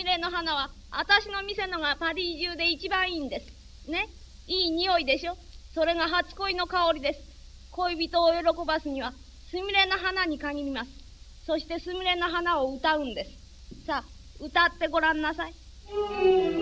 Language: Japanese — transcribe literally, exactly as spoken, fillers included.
れの花は私の店のがパリ中で一番いいんです。ね。いい匂いでしょ。それが初恋の香りです。恋人を喜ばすにはすみれの花に限ります。そしてすみれの花を歌うんです。さあ、歌ってごらんなさい。